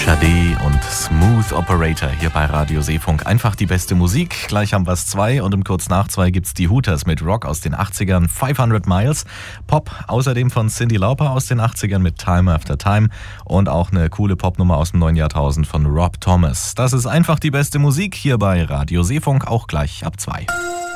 Sade und Smooth Operator hier bei Radio Seefunk. Einfach die beste Musik. Gleich haben wir es 2 und um kurz nach 2 gibt's die Hooters mit Rock aus den 80ern, 500 Miles. Pop außerdem von Cyndi Lauper aus den 80ern mit Time After Time und auch eine coole Popnummer aus dem neuen Jahrtausend von Rob Thomas. Das ist einfach die beste Musik hier bei Radio Seefunk, auch gleich ab 2.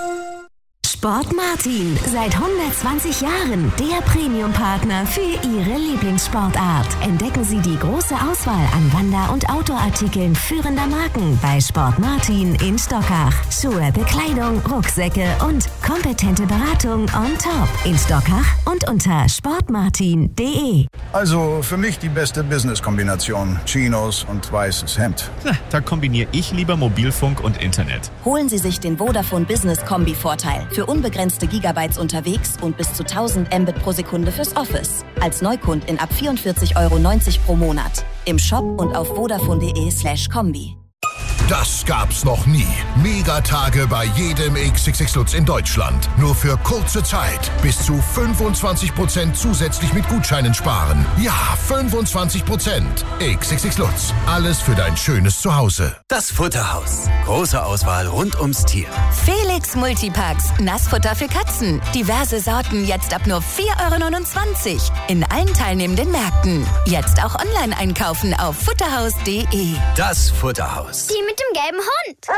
Sport Martin, seit 120 Jahren der Premium-Partner für Ihre Lieblingssportart. Entdecken Sie die große Auswahl an Wander- und Outdoor-Artikeln führender Marken bei Sport Martin in Stockach. Schuhe, Bekleidung, Rucksäcke und kompetente Beratung on top in Stockach und unter sportmartin.de. Also für mich die beste Business-Kombination. Chinos und weißes Hemd. Na, da kombiniere ich lieber Mobilfunk und Internet. Holen Sie sich den Vodafone Business Kombi-Vorteil. Für unbegrenzte Gigabytes unterwegs und bis zu 1000 Mbit pro Sekunde fürs Office. Als Neukundin ab 44,90 € pro Monat. Im Shop und auf vodafone.de/kombi. Das gab's noch nie. Megatage bei jedem XXX Lutz in Deutschland. Nur für kurze Zeit. Bis zu 25% zusätzlich mit Gutscheinen sparen. Ja, 25%. XXX Lutz. Alles für dein schönes Zuhause. Das Futterhaus. Große Auswahl rund ums Tier. Felix Multipacks. Nassfutter für Katzen. Diverse Sorten jetzt ab nur 4,29 € in allen teilnehmenden Märkten. Jetzt auch online einkaufen auf futterhaus.de. Das Futterhaus. Die mit dem gelben Hund.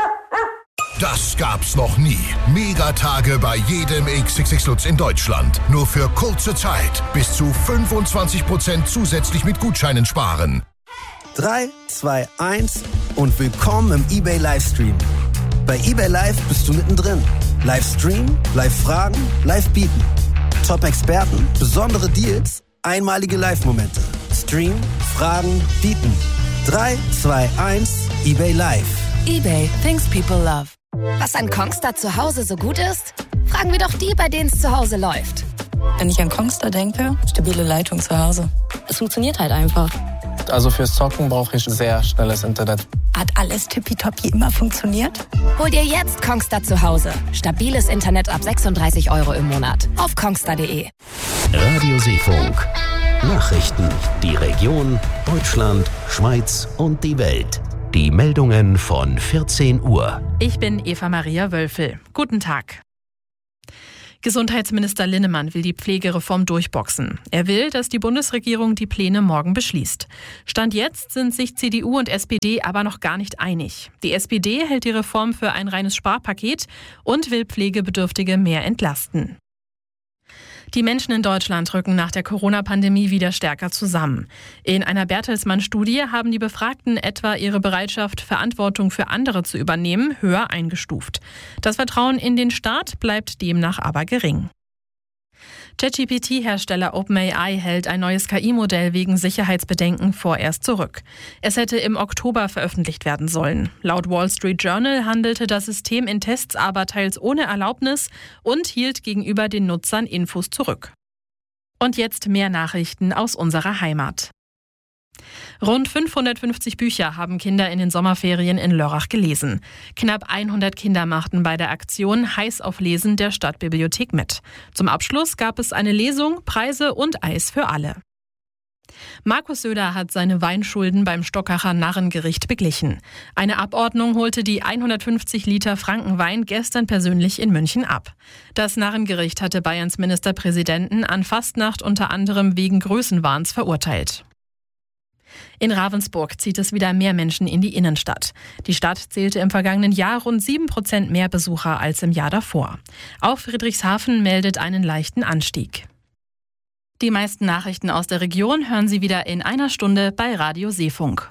Das gab's noch nie. Megatage bei jedem XXX Lutz in Deutschland. Nur für kurze Zeit. Bis zu 25% zusätzlich mit Gutscheinen sparen. 3, 2, 1 und willkommen im eBay Livestream. Bei eBay Live bist du mittendrin. Livestream, Live-Fragen, Live-Bieten. Top-Experten, besondere Deals, einmalige Live-Momente. Stream, Fragen, Bieten. 3, 2, 1, eBay Live. eBay, things people love. Was an Kongstar zu Hause so gut ist? Fragen wir doch die, bei denen es zu Hause läuft. Wenn ich an Kongstar denke, stabile Leitung zu Hause. Es funktioniert halt einfach. Also fürs Zocken brauche ich sehr schnelles Internet. Hat alles tippitoppi immer funktioniert? Hol dir jetzt Kongstar zu Hause. Stabiles Internet ab 36 € im Monat. Auf kongstar.de. Radio Seefunk. Nachrichten, die Region, Deutschland, Schweiz und die Welt. Die Meldungen von 14 Uhr. Ich bin Eva-Maria Wölfel. Guten Tag. Gesundheitsminister Linnemann will die Pflegereform durchboxen. Er will, dass die Bundesregierung die Pläne morgen beschließt. Stand jetzt sind sich CDU und SPD aber noch gar nicht einig. Die SPD hält die Reform für ein reines Sparpaket und will Pflegebedürftige mehr entlasten. Die Menschen in Deutschland rücken nach der Corona-Pandemie wieder stärker zusammen. In einer Bertelsmann-Studie haben die Befragten etwa ihre Bereitschaft, Verantwortung für andere zu übernehmen, höher eingestuft. Das Vertrauen in den Staat bleibt demnach aber gering. ChatGPT-Hersteller OpenAI hält ein neues KI-Modell wegen Sicherheitsbedenken vorerst zurück. Es hätte im Oktober veröffentlicht werden sollen. Laut Wall Street Journal handelte das System in Tests aber teils ohne Erlaubnis und hielt gegenüber den Nutzern Infos zurück. Und jetzt mehr Nachrichten aus unserer Heimat. Rund 550 Bücher haben Kinder in den Sommerferien in Lörrach gelesen. Knapp 100 Kinder machten bei der Aktion Heiß auf Lesen der Stadtbibliothek mit. Zum Abschluss gab es eine Lesung, Preise und Eis für alle. Markus Söder hat seine Weinschulden beim Stockacher Narrengericht beglichen. Eine Abordnung holte die 150 Liter Frankenwein gestern persönlich in München ab. Das Narrengericht hatte Bayerns Ministerpräsidenten an Fastnacht unter anderem wegen Größenwahns verurteilt. In Ravensburg zieht es wieder mehr Menschen in die Innenstadt. Die Stadt zählte im vergangenen Jahr rund 7% mehr Besucher als im Jahr davor. Auch Friedrichshafen meldet einen leichten Anstieg. Die meisten Nachrichten aus der Region hören Sie wieder in einer Stunde bei Radio Seefunk.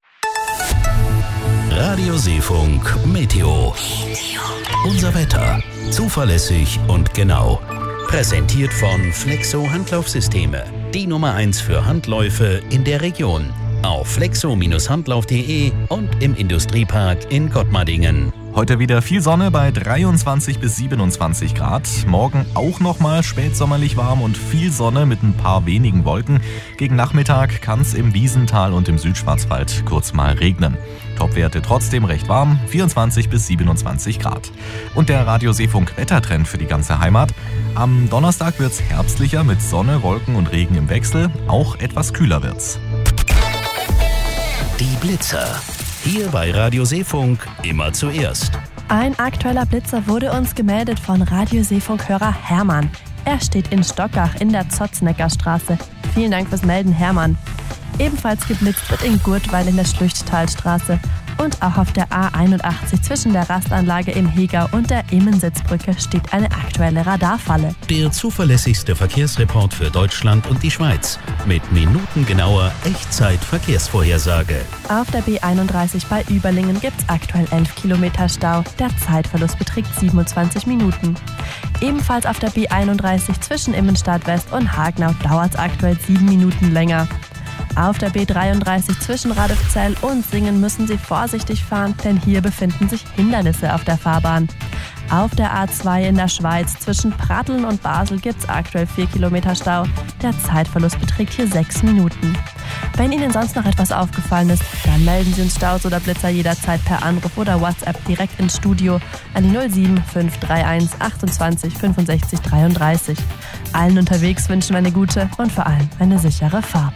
Radio Seefunk Meteo. Unser Wetter. Zuverlässig und genau. Präsentiert von Flexo Handlaufsysteme. Die Nummer 1 für Handläufe in der Region. Auf flexo-handlauf.de und im Industriepark in Gottmardingen. Heute wieder viel Sonne bei 23 bis 27 Grad. Morgen auch nochmal spätsommerlich warm und viel Sonne mit ein paar wenigen Wolken. Gegen Nachmittag kann es im Wiesental und im Südschwarzwald kurz mal regnen. Topwerte trotzdem recht warm, 24 bis 27 Grad. Und der Radio Seefunk Wettertrend für die ganze Heimat. Am Donnerstag wird's herbstlicher mit Sonne, Wolken und Regen im Wechsel. Auch etwas kühler wird's. Die Blitzer. Hier bei Radio Seefunk immer zuerst. Ein aktueller Blitzer wurde uns gemeldet von Radio-Seefunk-Hörer Hermann. Er steht in Stockach in der Zotzneckerstraße. Vielen Dank fürs Melden, Hermann. Ebenfalls geblitzt wird in Gurtweil in der Schlüchttalstraße. Und auch auf der A81 zwischen der Rastanlage im Hegau und der Immensitzbrücke steht eine aktuelle Radarfalle. Der zuverlässigste Verkehrsreport für Deutschland und die Schweiz. Mit minutengenauer Echtzeit-Verkehrsvorhersage. Auf der B31 bei Überlingen gibt es aktuell 11 Kilometer Stau. Der Zeitverlust beträgt 27 Minuten. Ebenfalls auf der B31 zwischen Immenstadt West und Hagenau dauert es aktuell 7 Minuten länger. Auf der B33 zwischen Radolfzell und Singen müssen Sie vorsichtig fahren, denn hier befinden sich Hindernisse auf der Fahrbahn. Auf der A2 in der Schweiz zwischen Pratteln und Basel gibt es aktuell 4 Kilometer Stau. Der Zeitverlust beträgt hier 6 Minuten. Wenn Ihnen sonst noch etwas aufgefallen ist, dann melden Sie uns Staus oder Blitzer jederzeit per Anruf oder WhatsApp direkt ins Studio an die 07531 28 65 33. Allen unterwegs wünschen wir eine gute und vor allem eine sichere Fahrt.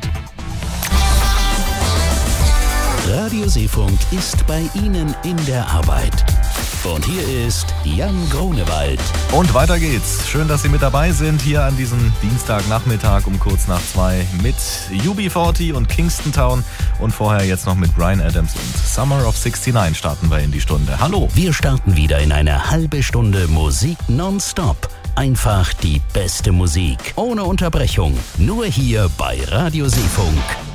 Radio Seefunk ist bei Ihnen in der Arbeit. Und hier ist Jan Grunewald. Und weiter geht's. Schön, dass Sie mit dabei sind hier an diesem Dienstagnachmittag um kurz nach 2 mit UB40 und Kingston Town. Und vorher jetzt noch mit Bryan Adams und Summer of 69 starten wir in die Stunde. Hallo. Wir starten wieder in eine halbe Stunde Musik nonstop. Einfach die beste Musik. Ohne Unterbrechung. Nur hier bei Radio Seefunk.